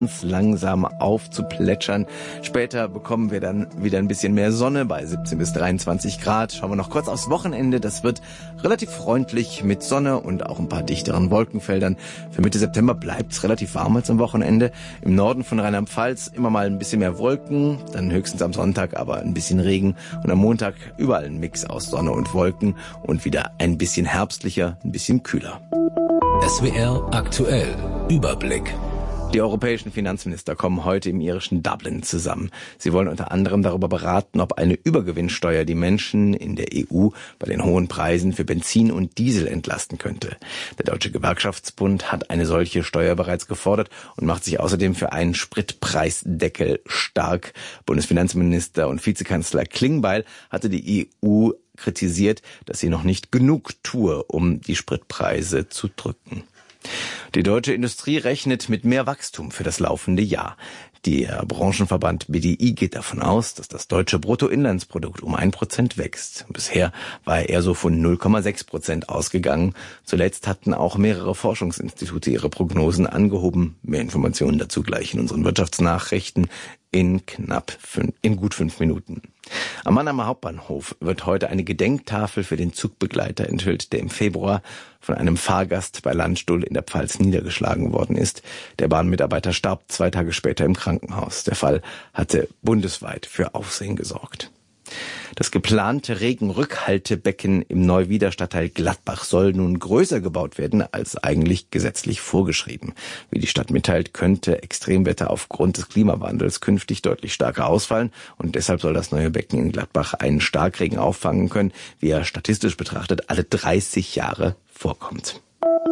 langsam aufzuplätschern. Später bekommen wir dann wieder ein bisschen mehr Sonne bei 17 bis 23 Grad. Schauen wir noch kurz aufs Wochenende. Das wird relativ freundlich mit Sonne und auch ein paar dichteren Wolkenfeldern. Für Mitte September bleibt es relativ warm als am Wochenende. Im Norden von Rheinland-Pfalz immer mal ein bisschen mehr Wolken, dann höchstens am Sonntag aber ein bisschen Regen und am Montag überall ein Mix aus Sonne und Wolken und wieder ein bisschen herbstlicher, ein bisschen kühler. SWR aktuell. Überblick. Die europäischen Finanzminister kommen heute im irischen Dublin zusammen. Sie wollen unter anderem darüber beraten, ob eine Übergewinnsteuer die Menschen in der EU bei den hohen Preisen für Benzin und Diesel entlasten könnte. Der Deutsche Gewerkschaftsbund hat eine solche Steuer bereits gefordert und macht sich außerdem für einen Spritpreisdeckel stark. Bundesfinanzminister und Vizekanzler Klingbeil hatte die EU kritisiert, dass sie noch nicht genug tue, um die Spritpreise zu drücken. Die deutsche Industrie rechnet mit mehr Wachstum für das laufende Jahr. Der Branchenverband BDI geht davon aus, dass das deutsche Bruttoinlandsprodukt um 1% wächst. Bisher war er eher so von 0,6% ausgegangen. Zuletzt hatten auch mehrere Forschungsinstitute ihre Prognosen angehoben. Mehr Informationen dazu gleich in unseren Wirtschaftsnachrichten in gut 5 Minuten. Am Mannheimer Hauptbahnhof wird heute eine Gedenktafel für den Zugbegleiter enthüllt, der im Februar von einem Fahrgast bei Landstuhl in der Pfalz niedergeschlagen worden ist. Der Bahnmitarbeiter starb 2 Tage später im Krankenhaus. Der Fall hatte bundesweit für Aufsehen gesorgt. Das geplante Regenrückhaltebecken im Neuwieder Stadtteil Gladbach soll nun größer gebaut werden als eigentlich gesetzlich vorgeschrieben. Wie die Stadt mitteilt, könnte Extremwetter aufgrund des Klimawandels künftig deutlich stärker ausfallen und deshalb soll das neue Becken in Gladbach einen Starkregen auffangen können, wie er statistisch betrachtet alle 30 Jahre vorkommt.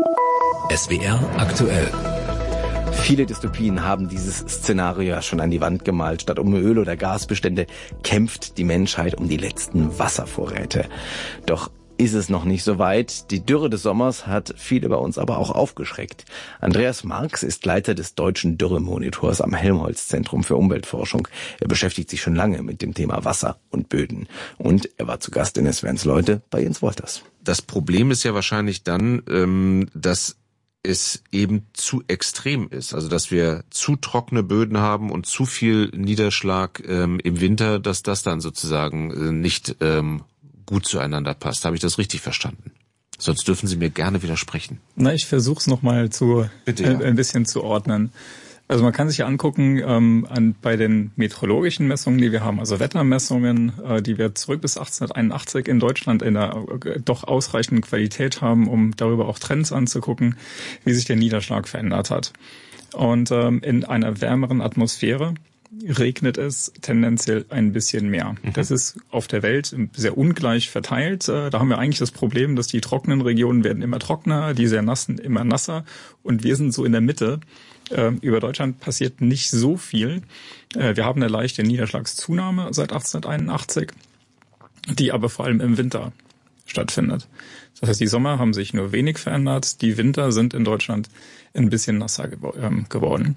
SWR aktuell. Viele Dystopien haben dieses Szenario ja schon an die Wand gemalt. Statt um Öl- oder Gasbestände kämpft die Menschheit um die letzten Wasservorräte. Doch ist es noch nicht so weit. Die Dürre des Sommers hat viele bei uns aber auch aufgeschreckt. Andreas Marx ist Leiter des Deutschen Dürremonitors am Helmholtz-Zentrum für Umweltforschung. Er beschäftigt sich schon lange mit dem Thema Wasser und Böden. Und er war zu Gast in SWR's Leute bei Jens Wolters. Das Problem ist ja wahrscheinlich dann, dass es eben zu extrem ist, also dass wir zu trockene Böden haben und zu viel Niederschlag im Winter, dass das dann sozusagen nicht gut zueinander passt. Habe ich das richtig verstanden? Sonst dürfen Sie mir gerne widersprechen. Na, ich versuche es nochmal ein bisschen zu ordnen. Also man kann sich ja angucken, bei den meteorologischen Messungen, die wir haben, also Wettermessungen, die wir zurück bis 1881 in Deutschland in einer doch ausreichenden Qualität haben, um darüber auch Trends anzugucken, wie sich der Niederschlag verändert hat. Und in einer wärmeren Atmosphäre regnet es tendenziell ein bisschen mehr. Das ist auf der Welt sehr ungleich verteilt. Da haben wir eigentlich das Problem, dass die trockenen Regionen werden immer trockener, die sehr nassen immer nasser und wir sind so in der Mitte. Über Deutschland passiert nicht so viel. Wir haben eine leichte Niederschlagszunahme seit 1881, die aber vor allem im Winter stattfindet. Das heißt, die Sommer haben sich nur wenig verändert, die Winter sind in Deutschland ein bisschen nasser geworden.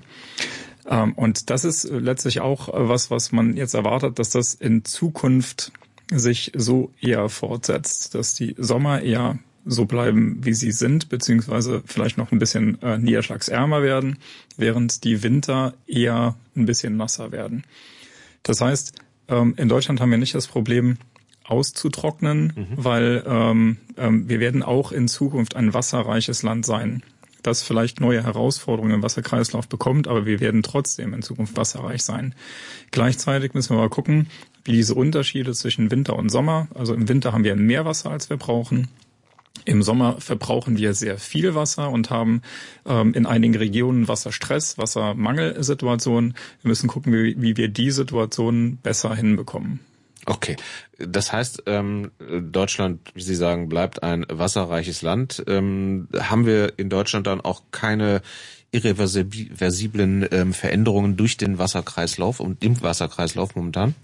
Und das ist letztlich auch was man jetzt erwartet, dass das in Zukunft sich so eher fortsetzt, dass die Sommer eher so bleiben, wie sie sind, beziehungsweise vielleicht noch ein bisschen niederschlagsärmer werden, während die Winter eher ein bisschen nasser werden. Das heißt, in Deutschland haben wir nicht das Problem, auszutrocknen, weil wir werden auch in Zukunft ein wasserreiches Land sein, das vielleicht neue Herausforderungen im Wasserkreislauf bekommt, aber wir werden trotzdem in Zukunft wasserreich sein. Gleichzeitig müssen wir mal gucken, wie diese Unterschiede zwischen Winter und Sommer, also im Winter haben wir mehr Wasser, als wir brauchen. Im Sommer verbrauchen wir sehr viel Wasser und haben in einigen Regionen Wasserstress, Wassermangelsituationen. Wir müssen gucken, wie wir die Situationen besser hinbekommen. Okay, das heißt, Deutschland, wie Sie sagen, bleibt ein wasserreiches Land. Haben wir in Deutschland dann auch keine irreversiblen Veränderungen durch den Wasserkreislauf und im Wasserkreislauf momentan?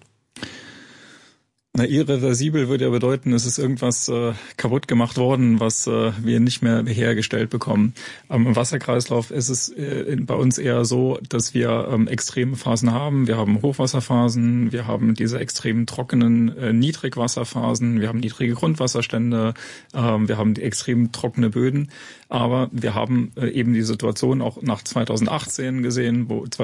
Na, irreversibel würde ja bedeuten, es ist irgendwas kaputt gemacht worden, was wir nicht mehr hergestellt bekommen. Im Wasserkreislauf ist es bei uns eher so, dass wir extreme Phasen haben. Wir haben Hochwasserphasen, wir haben diese extrem trockenen Niedrigwasserphasen, wir haben niedrige Grundwasserstände, wir haben die extrem trockene Böden. Aber wir haben eben die Situation auch nach 2018 gesehen, wo